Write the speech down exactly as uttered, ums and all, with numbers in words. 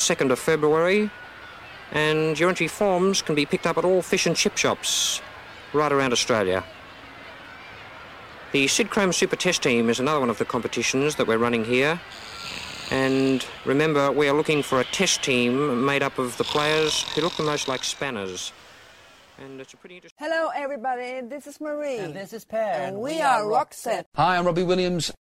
second of February, and your entry forms can be picked up at all fish and chip shops right around Australia. The Sid Chrome Super Test Team is another one of the competitions that we're running here. And remember, we are looking for a test team made up of the players who look the most like spanners. And it's a pretty interesting... Hello everybody, this is Marie. And this is Per. And we, we are Roxette. Hi, I'm Robbie Williams.